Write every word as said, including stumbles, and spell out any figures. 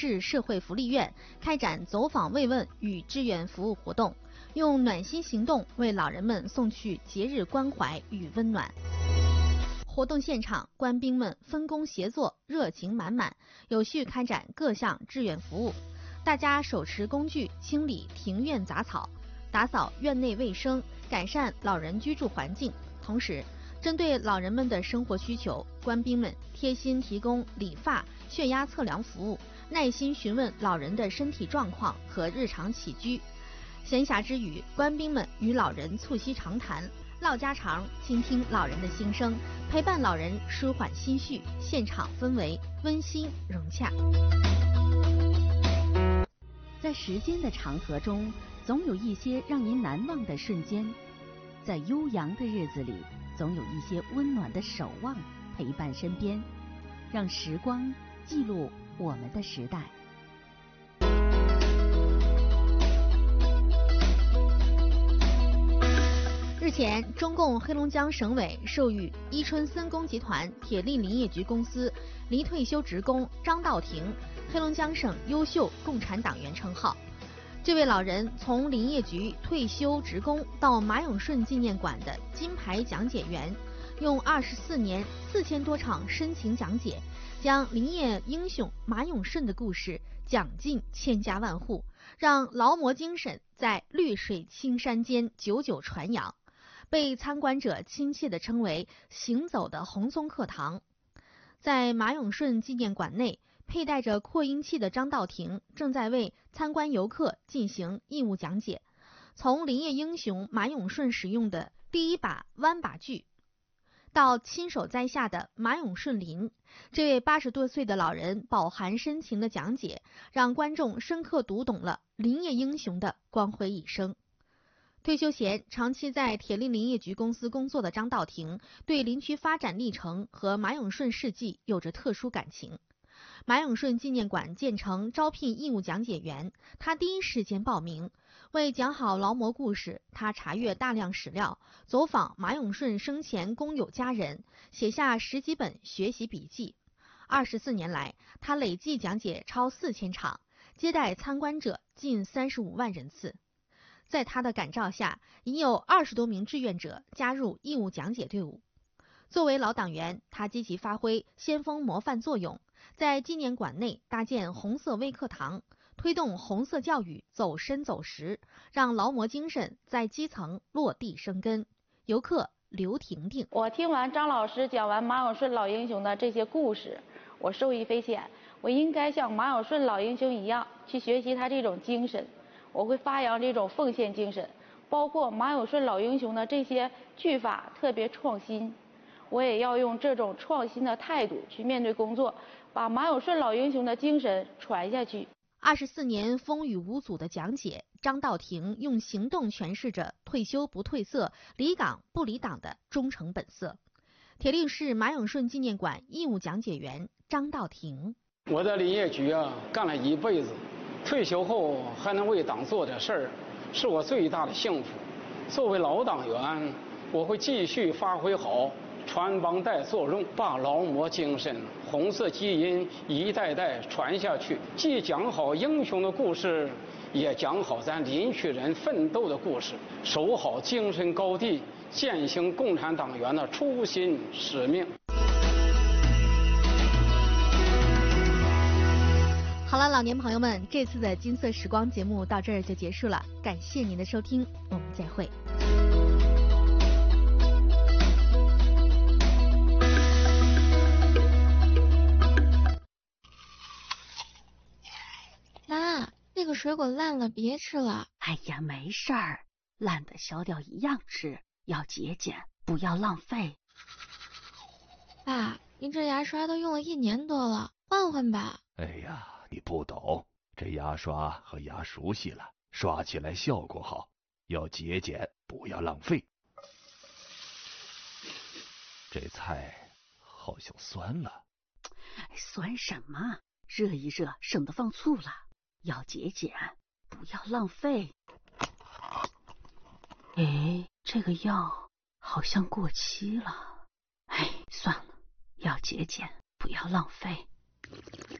市社会福利院开展走访慰问与志愿服务活动，用暖心行动为老人们送去节日关怀与温暖。活动现场，官兵们分工协作，热情满满，有序开展各项志愿服务。大家手持工具清理庭院杂草，打扫院内卫生，改善老人居住环境。同时，针对老人们的生活需求，官兵们贴心提供理发、血压测量服务，耐心询问老人的身体状况和日常起居。闲暇之余，官兵们与老人促膝长谈，唠家常，倾听老人的心声，陪伴老人舒缓心绪，现场氛围温馨融洽。 在时间的长河中，总有一些让您难忘的瞬间；在悠扬的日子里，总有一些温暖的守望陪伴身边。让时光记录我们的时代。 日前，中共黑龙江省委授予伊春森工集团铁力林业局公司离退休职工张道廷黑龙江省优秀共产党员称号。这位老人从林业局退休职工到马永顺纪念馆的金牌讲解员，用二十四年四千多场深情讲解，将林业英雄马永顺的故事讲进千家万户，让劳模精神在绿水青山间久久传扬。被参观者亲切地称为行走的红松课堂。在马永顺纪念馆内，佩戴着扩音器的张道廷正在为参观游客进行义务讲解，从林业英雄马永顺使用的第一把弯把锯，到亲手栽下的马永顺林，这位八十多岁的老人饱含深情的讲解，让观众深刻读懂了林业英雄的光辉一生。退休前长期在铁力林业局公司工作的张道廷，对林区发展历程和马永顺事迹有着特殊感情。马永顺纪念馆建成招聘义务讲解员，他第一时间报名。为讲好劳模故事，他查阅大量史料，走访马永顺生前工友家人，写下十几本学习笔记。二十四年来，他累计讲解超四千场，接待参观者近三十五万人次。在他的感召下，已有二十多名志愿者加入义务讲解队伍。作为老党员，他积极发挥先锋模范作用，在纪念馆内搭建红色微课堂，推动红色教育走深走实，让劳模精神在基层落地生根。游客刘婷婷： 我听完张老师讲完马永顺老英雄的这些故事，我受益匪浅。我应该像马永顺老英雄一样去学习他这种精神。我会发扬这种奉献精神，包括马永顺老英雄的这些句法特别创新，我也要用这种创新的态度去面对工作，把马永顺老英雄的精神传下去。 二十四年风雨无阻的讲解，张道廷用行动诠释着退休不褪色、离岗不离党的忠诚本色。铁力市马永顺纪念馆义务讲解员张道廷： 我在林业局啊干了一辈子。退休后还能为党做点事儿，是我最大的幸福。作为老党员，我会继续发挥好传帮带作用，把劳模精神、红色基因一代代传下去。既讲好英雄的故事，也讲好咱林区人奋斗的故事，守好精神高地，践行共产党员的初心使命。 好了，老年朋友们，这次的金色时光节目到这儿就结束了，感谢您的收听，我们再会。 妈，那个水果烂了，别吃了。 哎呀，没事儿，烂的小点一样吃，要节俭，不要浪费。 爸，您这牙刷都用了一年多了，换换吧。 哎呀，你不懂，这牙刷和牙熟悉了，刷起来效果好，要节俭，不要浪费。这菜好像酸了。 酸什么？热一热，省得放醋了。要节俭，不要浪费。哎，这个药好像过期了。哎，算了，要节俭，不要浪费。